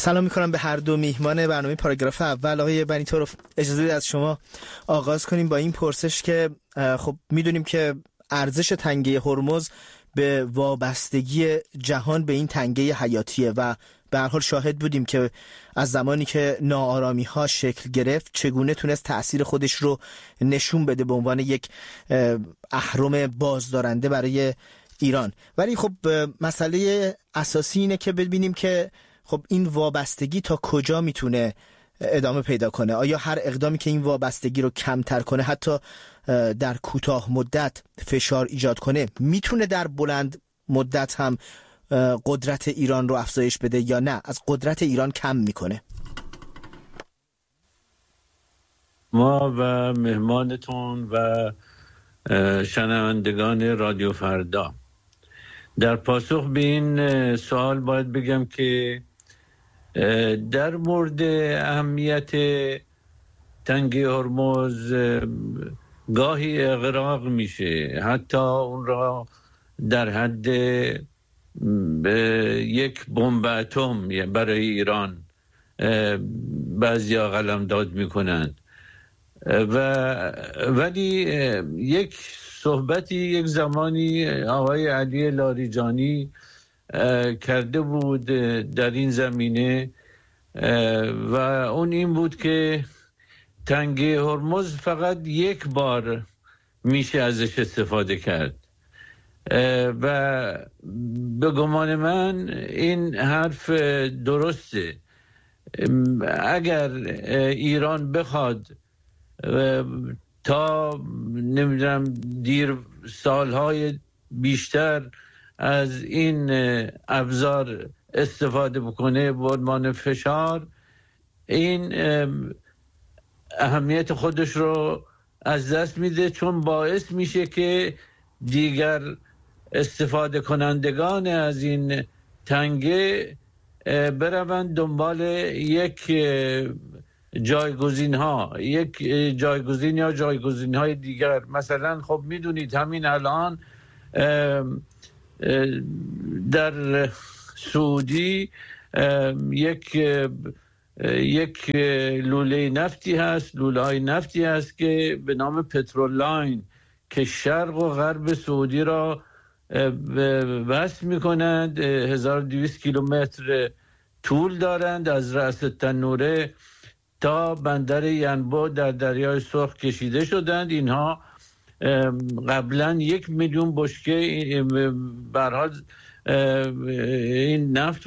سلام میکنم به هر دو میهمان برنامه پاراگراف اول. آقای بنی‌طرف، اجازه بدید از شما آغاز کنیم با این پرسش که خب میدونیم که ارزش تنگه هرمز به وابستگی جهان به این تنگه حیاتیه و به هر حال شاهد بودیم که از زمانی که ناآرامی ها شکل گرفت چگونه تونست تأثیر خودش رو نشون بده به عنوان یک اهرم بازدارنده برای ایران. ولی خب مسئله اساسی اینه که ببینیم که خب این وابستگی تا کجا میتونه ادامه پیدا کنه. آیا هر اقدامی که این وابستگی رو کمتر کنه، حتی در کوتاه مدت فشار ایجاد کنه، میتونه در بلند مدت هم قدرت ایران رو افزایش بده یا نه از قدرت ایران کم میکنه؟ ما و مهمانتون و شنوندگان رادیو فردا، در پاسخ به این سوال باید بگم که در مورد اهمیت تنگه هرمز گاهی اغراق میشه، حتی اون را در حد یک بمب اتم برای ایران بعضیا قلمداد میکنند. ولی یک صحبتی یک زمانی آقای علی لاریجانی کرده بود در این زمینه و اون این بود که تنگه هرمز فقط یک بار میشه ازش استفاده کرد و به گمان من این حرف درسته. اگر ایران بخواد تا نمیدونم دیر سالهای بیشتر از این ابزار استفاده بکنه به عنوان فشار، این اهمیت خودش رو از دست میده، چون باعث میشه که دیگر استفاده کنندگان از این تنگه بروند دنبال یک جایگزین یا جایگزین های دیگر. مثلا خب میدونید همین الان در سعودی یک لوله نفتی هست که به نام پترول لاین که شرق و غرب سعودی را وصل میکنند. 1200 کیلومتر طول دارند از رأس تنوره تا بندر ینبع در دریای سرخ کشیده شدند. اینها قبلا 1 میلیون بشکه به هر حال این نفت